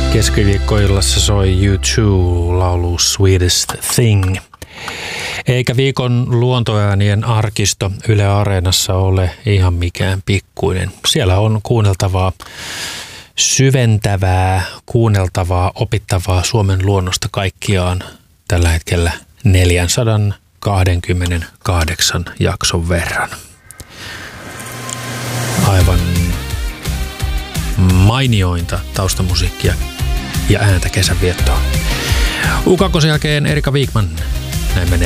Keskiviikkoillassa soi U2-laulu Sweetest Thing. Eikä viikon luontoäänien arkisto Yle Areenassa ole ihan mikään pikkuinen. Siellä on kuunneltavaa, syventävää, kuunneltavaa, opittavaa Suomen luonnosta kaikkiaan tällä hetkellä 428 jakson verran. Aivan mainiointa taustamusiikkia ja ääntä kesänviettoon. Ukakosen jälkeen Erika Wigman. Näin menee.